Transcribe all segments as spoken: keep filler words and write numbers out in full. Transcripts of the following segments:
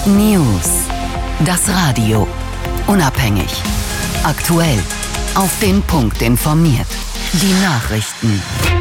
News. Das Radio. Unabhängig. Aktuell. Auf den Punkt informiert. Die Nachrichten.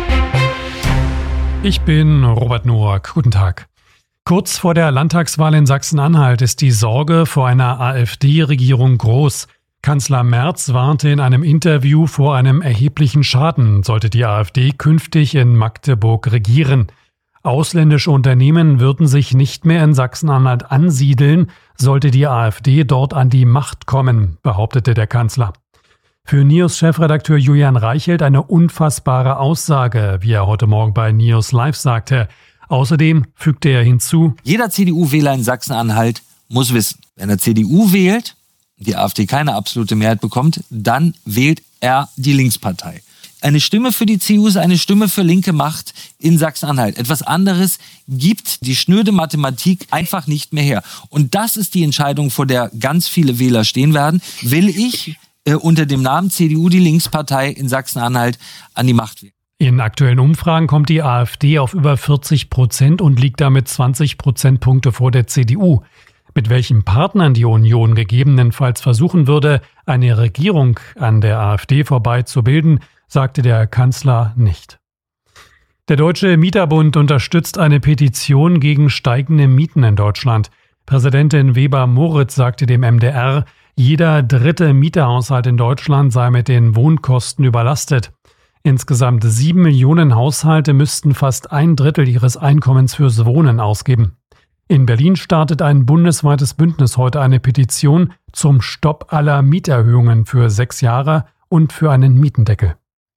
Ich bin Robert Noack. Guten Tag. Kurz vor der Landtagswahl in Sachsen-Anhalt ist die Sorge vor einer AfD-Regierung groß. Kanzler Merz warnte in einem Interview vor einem erheblichen Schaden, sollte die AfD künftig in Magdeburg regieren. Ausländische Unternehmen würden sich nicht mehr in Sachsen-Anhalt ansiedeln, sollte die AfD dort an die Macht kommen, behauptete der Kanzler. Für News-Chefredakteur Julian Reichelt eine unfassbare Aussage, wie er heute Morgen bei News Live sagte. Außerdem fügte er hinzu: Jeder C D U-Wähler in Sachsen-Anhalt muss wissen, wenn er C D U wählt, die AfD keine absolute Mehrheit bekommt, dann wählt er die Linkspartei. Eine Stimme für die C D U ist eine Stimme für linke Macht in Sachsen-Anhalt. Etwas anderes gibt die schnöde Mathematik einfach nicht mehr her. Und das ist die Entscheidung, vor der ganz viele Wähler stehen werden. Will ich äh, unter dem Namen C D U die Linkspartei in Sachsen-Anhalt an die Macht wählen? In aktuellen Umfragen kommt die AfD auf über vierzig Prozent und liegt damit zwanzig Prozentpunkte vor der C D U. Mit welchen Partnern die Union gegebenenfalls versuchen würde, eine Regierung an der AfD vorbeizubilden, sagte der Kanzler nicht. Der Deutsche Mieterbund unterstützt eine Petition gegen steigende Mieten in Deutschland. Präsidentin Weber-Moritz sagte dem M D R, jeder dritte Mieterhaushalt in Deutschland sei mit den Wohnkosten überlastet. Insgesamt sieben Millionen Haushalte müssten fast ein Drittel ihres Einkommens fürs Wohnen ausgeben. In Berlin startet ein bundesweites Bündnis heute eine Petition zum Stopp aller Mieterhöhungen für sechs Jahre und für einen Mietendeckel.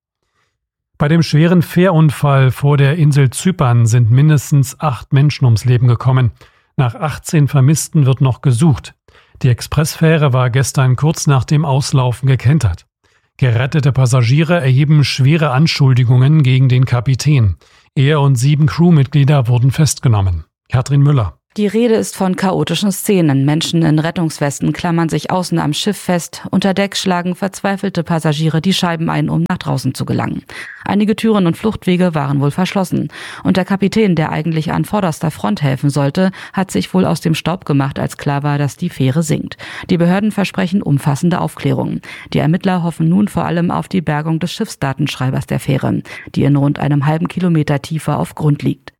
Bei dem schweren Fährunfall vor der Insel Zypern sind mindestens acht Menschen ums Leben gekommen. Nach achtzehn Vermissten wird noch gesucht. Die Expressfähre war gestern kurz nach dem Auslaufen gekentert. Gerettete Passagiere erheben schwere Anschuldigungen gegen den Kapitän. Er und sieben Crewmitglieder wurden festgenommen. Katrin Müller. Die Rede ist von chaotischen Szenen. Menschen in Rettungswesten klammern sich außen am Schiff fest. Unter Deck schlagen verzweifelte Passagiere die Scheiben ein, um nach draußen zu gelangen. Einige Türen und Fluchtwege waren wohl verschlossen. Und der Kapitän, der eigentlich an vorderster Front helfen sollte, hat sich wohl aus dem Staub gemacht, als klar war, dass die Fähre sinkt. Die Behörden versprechen umfassende Aufklärung. Die Ermittler hoffen nun vor allem auf die Bergung des Schiffsdatenschreibers der Fähre, die in rund einem halben Kilometer Tiefe auf Grund liegt.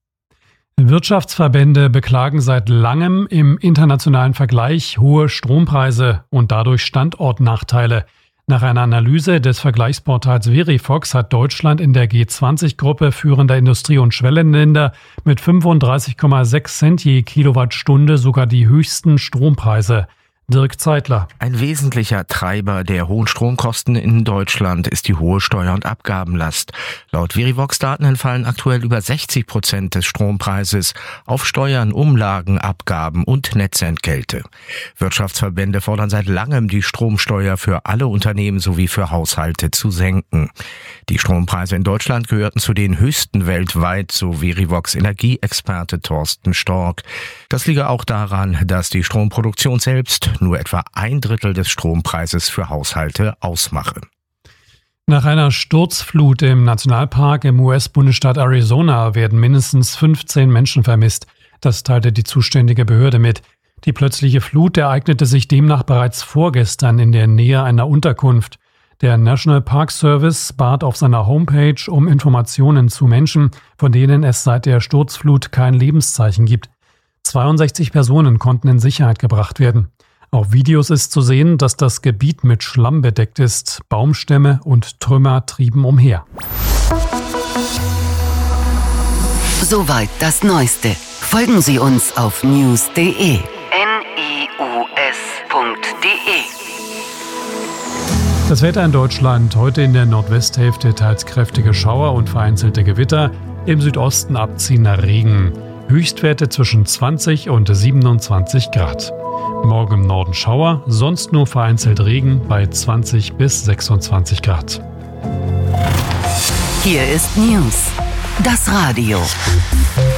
Wirtschaftsverbände beklagen seit langem im internationalen Vergleich hohe Strompreise und dadurch Standortnachteile. Nach einer Analyse des Vergleichsportals Verifox hat Deutschland in der G zwanzig Gruppe führender Industrie- und Schwellenländer mit fünfunddreißig Komma sechs Cent je Kilowattstunde sogar die höchsten Strompreise. Dirk Zeitler. Ein wesentlicher Treiber der hohen Stromkosten in Deutschland ist die hohe Steuer- und Abgabenlast. Laut Verivox-Daten entfallen aktuell über sechzig Prozent des Strompreises auf Steuern, Umlagen, Abgaben und Netzentgelte. Wirtschaftsverbände fordern seit langem, die Stromsteuer für alle Unternehmen sowie für Haushalte zu senken. Die Strompreise in Deutschland gehörten zu den höchsten weltweit, so Verivox-Energieexperte Thorsten Stork. Das liege auch daran, dass die Stromproduktion selbst nur etwa ein Drittel des Strompreises für Haushalte ausmache. Nach einer Sturzflut im Nationalpark im U S-Bundesstaat Arizona werden mindestens fünfzehn Menschen vermisst. Das teilte die zuständige Behörde mit. Die plötzliche Flut ereignete sich demnach bereits vorgestern in der Nähe einer Unterkunft. Der National Park Service bat auf seiner Homepage um Informationen zu Menschen, von denen es seit der Sturzflut kein Lebenszeichen gibt. zweiundsechzig Personen konnten in Sicherheit gebracht werden. Auf Videos ist zu sehen, dass das Gebiet mit Schlamm bedeckt ist. Baumstämme und Trümmer trieben umher. Soweit das Neueste. Folgen Sie uns auf news punkt de. N I U S Punkt de. Das Wetter in Deutschland: heute in der Nordwesthälfte teils kräftige Schauer und vereinzelte Gewitter, im Südosten abziehender Regen. Höchstwerte zwischen zwanzig und siebenundzwanzig Grad. Morgen im Norden Schauer, sonst nur vereinzelt Regen bei zwanzig bis sechsundzwanzig Grad. Hier ist News, das Radio.